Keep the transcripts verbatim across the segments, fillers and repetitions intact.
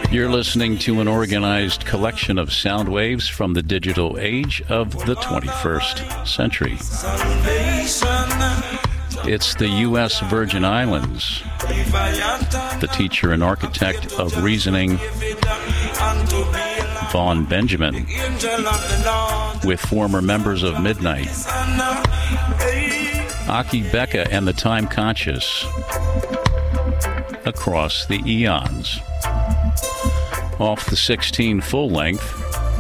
You're listening to an organized collection of sound waves from the digital age of the twenty-first century. It's the U S Virgin Islands, the teacher and architect of reasoning, Vaughn Benjamin, with former members of Midnight, Aki Becca and the Time Conscious, Across the Eons. Off the sixteen full-length,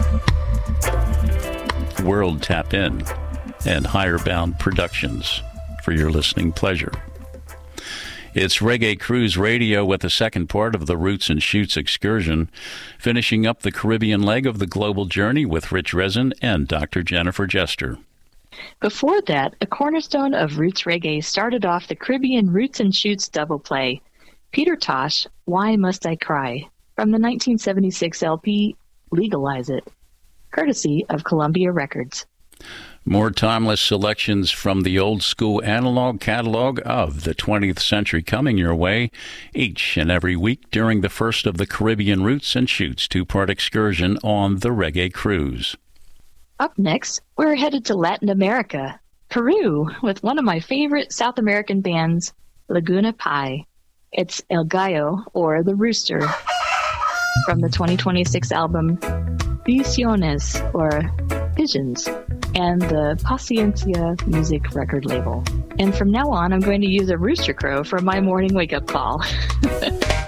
World Tap In, and Higher Bound Productions for your listening pleasure. It's Reggae Cruise Radio with the second part of the Roots and Shoots excursion, finishing up the Caribbean leg of the global journey with Rich Rezin and Doctor Jennifer Jester. Before that, a cornerstone of Roots Reggae started off the Caribbean Roots and Shoots double play, Peter Tosh, Why Must I Cry, from the nineteen seventy-six L P Legalize It, courtesy of Columbia Records. More timeless selections from the old school analog catalog of the twentieth century coming your way each and every week during the first of the Caribbean Roots and Shoots two-part excursion on the Reggae Cruise. Up next, we're headed to Latin America, Peru, with one of my favorite South American bands, Laguna Pi. It's El Gallo, or The Rooster, from the twenty twenty-six album Visiones, or Visions, and the Paciencia Music record label. And from now on, I'm going to use a rooster crow for my morning wake-up call.